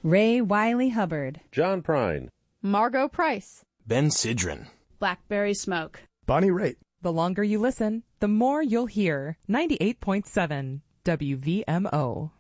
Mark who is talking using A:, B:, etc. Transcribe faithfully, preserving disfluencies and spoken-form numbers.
A: Ray Wiley Hubbard,
B: John Prine,
C: Margot Price,
D: Ben Sidran,
C: Blackberry Smoke,
E: Bonnie Raitt.
F: The longer you listen, the more you'll hear. ninety-eight point seven W V M O.